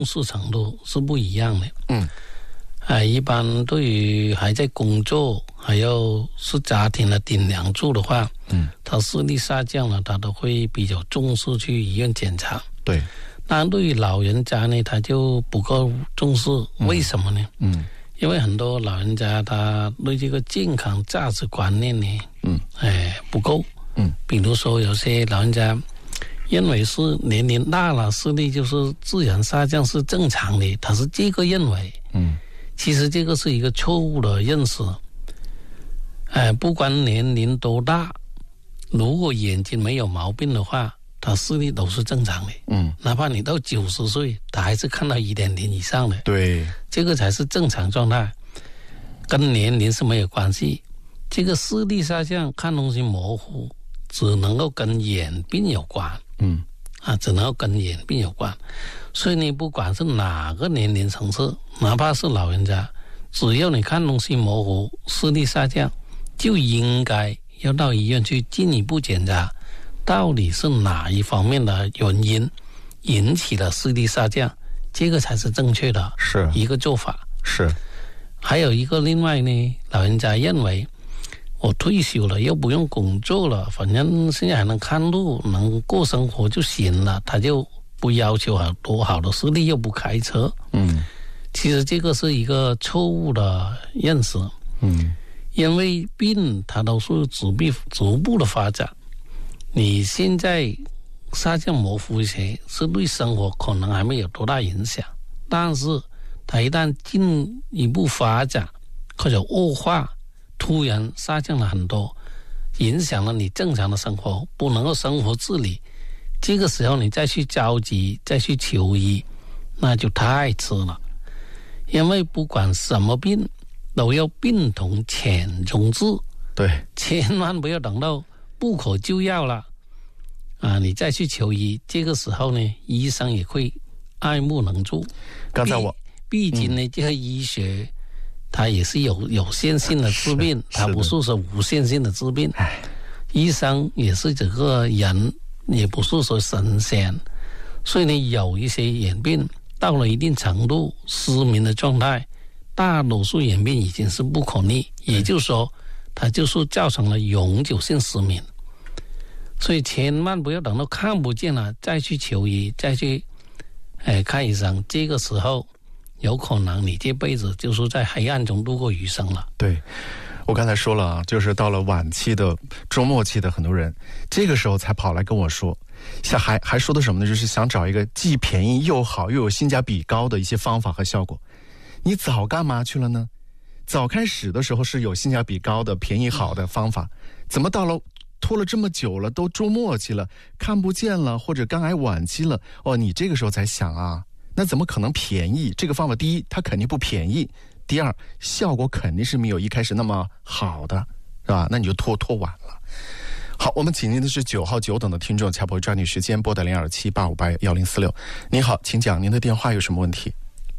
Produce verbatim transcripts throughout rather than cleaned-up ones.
视程度是不一样的。 嗯， 啊，一般对于还在工作，还有是家庭的顶梁柱的话， 嗯， 他视力下降了，他都会比较重视去医院检查。 对， 当然对于老人家呢，他就不够重视，为什么呢？ 嗯， 因为很多老人家他对这个健康价值观念呢， 嗯， 哎不够。 嗯， 比如说有些老人家认为是年龄大了视力就是自然下降是正常的，他是这个认为。 嗯， 其实这个是一个错误的认识。哎，不管年龄多大，如果眼睛没有毛病的话，他视力都是正常的。 嗯， 哪怕你到九十岁，他还是看到一点零以上的。 对， 这个才是正常状态，跟年龄是没有关系。这个视力下降、看东西模糊，只能够跟眼病有关。 嗯， 啊，只能够跟眼病有关。所以你不管是哪个年龄层次，哪怕是老人家，只要你看东西模糊、视力下降，就应该要到医院去进一步检查，到底是哪一方面的原因引起了视力下降，这个才是正确的是一个做法。 是， 还有一个另外呢，老人家认为我退休了又不用工作了，反正现在还能看路，能过生活就行了，他就不要求好多好的视力，又不开车。 嗯， 其实这个是一个错误的认识。 嗯， 因为病它都是逐步逐步的发展，你现在下降模糊一些，是对生活可能还没有多大影响，但是它一旦进一步发展或者恶化，突然下降了很多，影响了你正常的生活，不能够生活自理，这个时候你再去着急再去求医，那就太迟了。因为不管什么病都要病从浅中治， 对， 千万不要等到不可救药了啊，你再去求医，这个时候呢，医生也会爱莫能助。 刚才我毕竟呢，这个医学它也是有有限性的治病，它不是说无限性的治病。医生也是这个人，也不是说神仙，所以呢，有一些眼病到了一定程度，失明的状态，大多数眼病已经是不可逆，也就是说，它就是造成了永久性失明。所以千万不要等到看不见了再去求医，再去哎看医生，这个时候有可能你这辈子就是在黑暗中度过余生了。 对，我刚才说了啊，就是到了晚期的、中末期的很多人，这个时候才跑来跟我说，像还还说的什么呢？就是想找一个既便宜又好又有性价比高的一些方法和效果。你早干嘛去了呢？早开始的时候是有性价比高的、便宜好的方法，怎么到了拖了这么久了，都中末期了，看不见了，或者肝癌晚期了，哦，你这个时候才想啊，那怎么可能便宜？这个方法，第一，它肯定不便宜；第二，效果肯定是没有一开始那么好的，是吧？那你就拖拖晚了。好，我们请您的是九号久等的听众，才不会抓紧时间拨打零二七八五八幺零四六。您好，请讲您的电话有什么问题？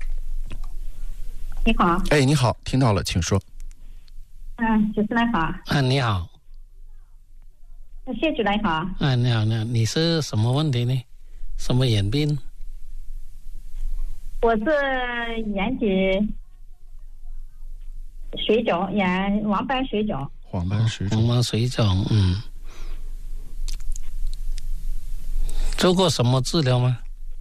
你好。 哎，你好，听到了，请说。 嗯，主持人好。 啊，你好。 谢主任好。 啊，你好，你好，你是什么问题呢？什么眼病？ 我是眼底水肿，眼黄斑水肿。 黄斑水肿。 黄斑水肿，嗯。做过什么治疗吗？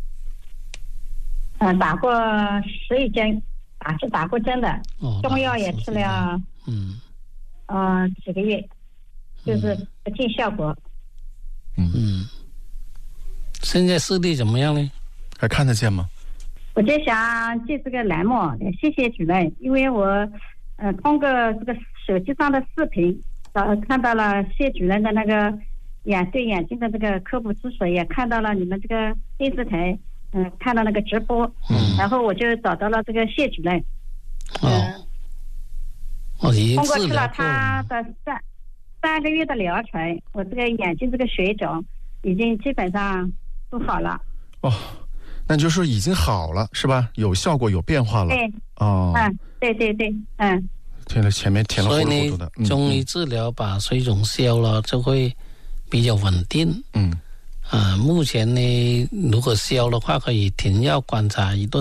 嗯，打过十一针，打是打过针的， 哦、 中药也吃了， 嗯， 呃，几个月，就是不见效果。 嗯嗯。现在视力怎么样呢？ 还看得见吗？ 我就想借这个栏目，谢谢主任，因为我呃通过这个手机上的视频，呃看到了谢主任的那个眼对眼睛的这个科普知识，也看到了你们这个电视台，嗯、呃，看到那个直播， 嗯， 然后我就找到了这个谢主任， 哦，呃、我已经通过吃了他的三三个月的疗程，我这个眼睛这个水肿已经基本上都好了。 哦。那就是说已经好了是吧？有效果有变化了。 对， 哦， 嗯，对对对，嗯。 填了前面填了糊里糊涂的。 所以你中医治疗把水肿消了，就会比较稳定。 嗯。 啊，目前呢，如果消的话，可以停药观察一段